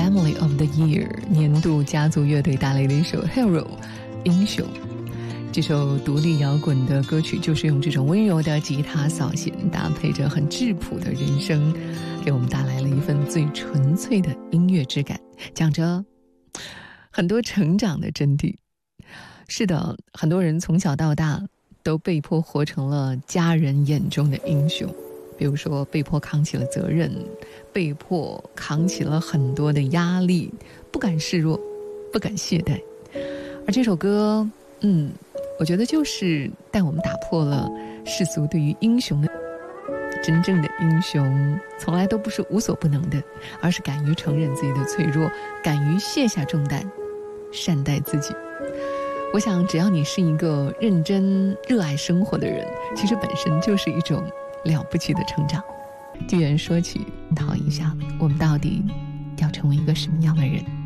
Family of the Year 年度家族乐队带来的一首 Hero 英雄。这首独立摇滚的歌曲就是用这种温柔的吉他扫弦，搭配着很质朴的人声，给我们带来了一份最纯粹的音乐质感，讲着很多成长的真谛。是的，很多人从小到大都被迫活成了家人眼中的英雄，比如说被迫扛起了责任，被迫扛起了很多的压力，不敢示弱，不敢懈怠。而这首歌我觉得就是带我们打破了世俗对于英雄的，真正的英雄从来都不是无所不能的，而是敢于承认自己的脆弱，敢于卸下重担，善待自己。我想只要你是一个认真热爱生活的人，其实本身就是一种了不起的成长。既然说起讨一下，我们到底要成为一个什么样的人？